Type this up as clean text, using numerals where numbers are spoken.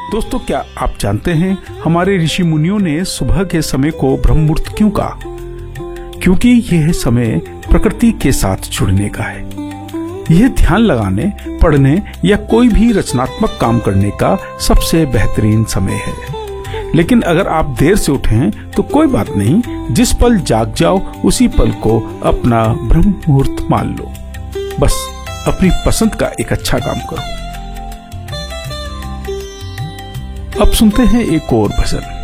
दोस्तों, क्या आप जानते हैं हमारे ऋषि मुनियों ने सुबह के समय को ब्रह्म मुहूर्त क्यों कहा? क्योंकि यह समय प्रकृति के साथ जुड़ने का है। यह ध्यान लगाने, पढ़ने या कोई भी रचनात्मक काम करने का सबसे बेहतरीन समय है। लेकिन अगर आप देर से उठें तो कोई बात नहीं, जिस पल जाग जाओ उसी पल को अपना ब्रह्म मुहूर्त मान लो। बस अपनी पसंद का एक अच्छा काम करो। अब सुनते हैं एक और भजन।